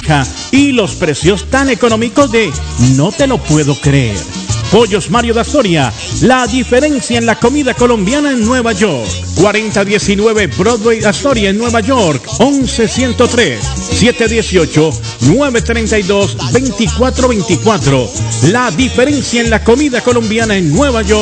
fresca y los precios tan económicos de no te lo puedo creer. Pollos Mario de Astoria, la diferencia en la comida colombiana en Nueva York. 4019 Broadway Astoria en Nueva York, 11103 718-932-2424. La diferencia en la comida colombiana en Nueva York.